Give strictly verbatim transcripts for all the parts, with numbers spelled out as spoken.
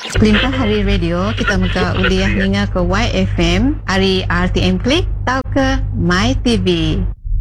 Limpah Hari Radio, kita muka uliah ninga ke Y F M, hari R T M Klik, tau ke My T V.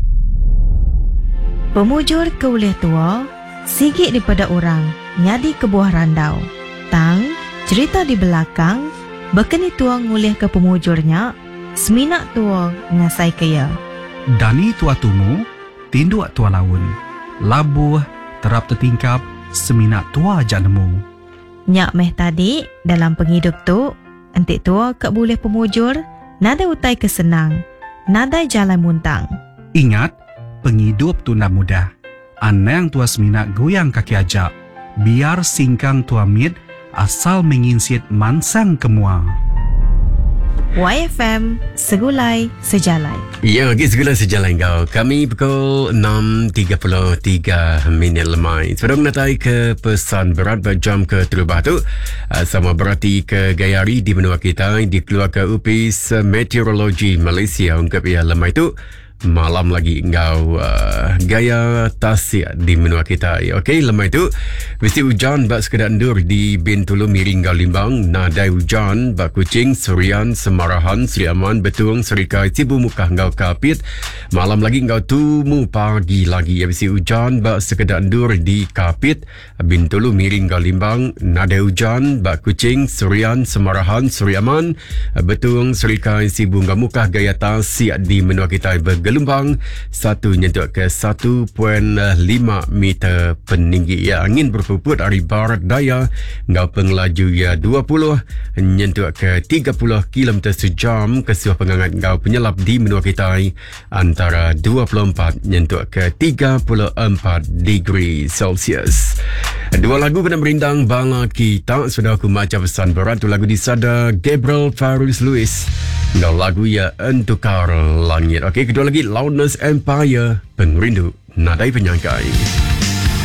Pemujur ke uliah tua, sigit daripada orang, nyadi ke buah randau. Tang, cerita di belakang, bekeni tua nguliah ke pemujurnya, seminak tua ngasai kaya. Dani tua tumu, tinduk tua laun. Labuh, terap tertingkap, seminak tua janemu. Nyak meh tadi, dalam penghidup tu, entik tua kak boleh pemujur, nada utai kesenang, nada jalan muntang. Ingat, penghidup tu nak mudah. Anang tua seminak goyang kaki ajak. Biar singkang tua mit, asal menginsit mansang kemua. Y F M, segulai sejalan. Ya, okay, segala sejalan kau. Kami pukul enam tiga puluh tiga minit lemai. Sebelum natai ke pesan berat berjam ke terubah tu, sama berarti ke Gayari di benua kita, dikeluarkan Upis Meteorologi Malaysia ungkap ya lemai tu. Malam lagi engkau uh, gaya tasik di menua kita. Okey, lemai tu mesti hujan bak sekedar endur di Bintulu Miring Limbang, nadai hujan bak Kuching, Surian, Semarahan, Seri Aman, Betung, Serikai, Sibu Mukah engkau Kapit. Malam lagi engkau tumu pagi lagi mesti hujan bak sekedar endur di Kapit, Bintulu Miring Limbang, nadai hujan bak Kuching, Surian, Semarahan, Seri Aman, Betung, Serikai, Sibu Mukah gaya tasik di menua kita Gelombang satu nyentuh ke satu perpuluhan lima meter peninggi. Ya, angin berpuput dari barat daya ngau pengelaju ya dua puluh nyentuh ke tiga puluh kilometer sejam. Kesuah pengangat ngau penyelap di menua kita antara dua puluh empat nyentuh ke tiga puluh empat degree Celsius. Dua lagu kena merindang bala kita. Sudah aku macam pesan berat tu lagu disada Gabriel Faris Lewis. Ngau lagu ya Entukar Langit. Okey, kedua lagi Loudness Empire, Pengrindu Nadai Penyangkai.